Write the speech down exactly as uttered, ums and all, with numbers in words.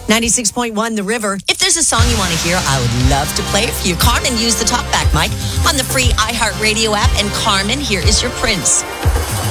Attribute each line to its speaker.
Speaker 1: ninety-six point one The River. If there's a song you want to hear, I would love to play it for you. Carmen, use the talkback mic on the free iHeartRadio app. And Carmen, here is your Prince.